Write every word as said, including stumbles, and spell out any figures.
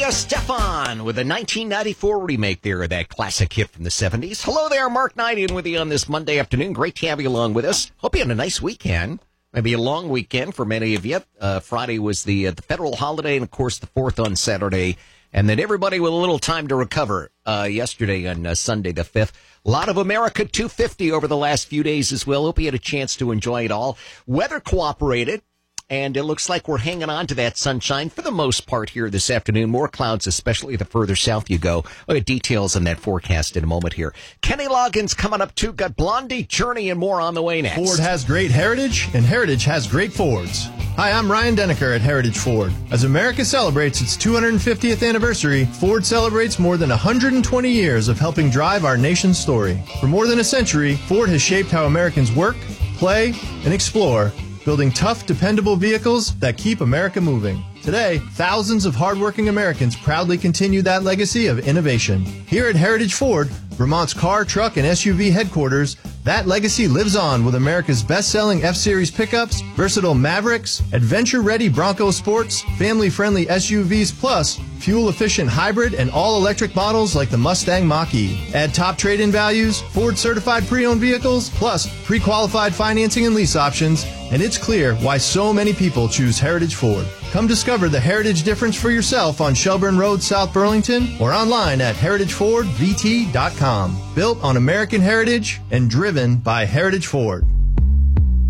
Gloria Estefan with a nineteen ninety-four remake there of that classic hit from the seventies. Hello there, Mark Knighton with you on this Monday afternoon. Great to have you along with us. Hope you had a nice weekend. Maybe a long weekend for many of you. Uh, Friday was the, uh, the federal holiday, and, of course, the fourth on Saturday. And then everybody with a little time to recover uh, yesterday on uh, Sunday the fifth. A lot of America two fifty over the last few days as well. Hope you had a chance to enjoy it all. Weather cooperated. And it looks like we're hanging on to that sunshine for the most part here this afternoon. More clouds, especially the further south you go. We'll get details on that forecast in a moment here. Kenny Loggins coming up, too. Got Blondie, Journey, and more on the way next. Ford has great heritage, and heritage has great Fords. Hi, I'm Ryan Denneker at Heritage Ford. As America celebrates its two hundred fiftieth anniversary, Ford celebrates more than one hundred twenty years of helping drive our nation's story. For more than a century, Ford has shaped how Americans work, play, and explore, building tough, dependable vehicles that keep America moving. Today, thousands of hardworking Americans proudly continue that legacy of innovation. Here at Heritage Ford, Vermont's car, truck, and S U V headquarters, that legacy lives on with America's best-selling F-Series pickups, versatile Mavericks, adventure-ready Bronco Sports, family-friendly S U Vs, plus fuel-efficient hybrid and all-electric models like the Mustang Mach-E. Add top trade-in values, Ford-certified pre-owned vehicles, plus pre-qualified financing and lease options, and it's clear why so many people choose Heritage Ford. Come discover the Heritage difference for yourself on Shelburne Road, South Burlington, or online at heritage ford v t dot com. Built on American heritage and driven by Heritage Ford.